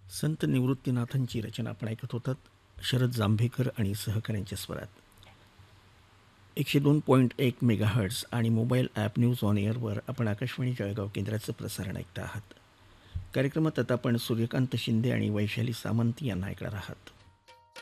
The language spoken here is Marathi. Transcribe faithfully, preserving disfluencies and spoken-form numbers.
संत निवृत्तीनाथांची रचना आपण ऐकत होतात शरद जांभेकर आणि सहकाऱ्यांच्या स्वरात. एकशे दोन पॉईंट एक मेगाहर्ट्झ आणि मोबाईल ॲप न्यूज ऑन एअरवर आपण आकाशवाणी जळगाव केंद्राचं प्रसारण ऐकता आहात. कार्यक्रमात आता आपण सूर्यकांत शिंदे आणि वैशाली सामंत यांना ऐकणार आहात.